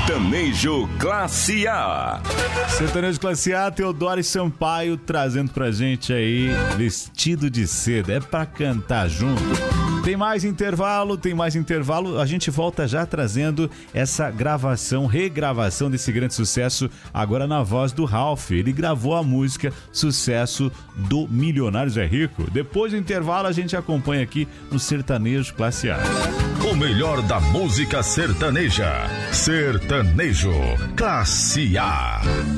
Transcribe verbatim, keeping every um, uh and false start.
Sertanejo Classe A. Sertanejo Classe A, Teodoro Sampaio trazendo pra gente aí Vestido de Seda. É pra cantar junto. Tem mais intervalo, tem mais intervalo. A gente volta já trazendo essa gravação, regravação desse grande sucesso, agora na voz do Ralph. Ele gravou a música Sucesso do Milionários é Rico. Depois do intervalo a gente acompanha aqui no Sertanejo Classe A. O melhor da música sertaneja. Sertanejo Classe A.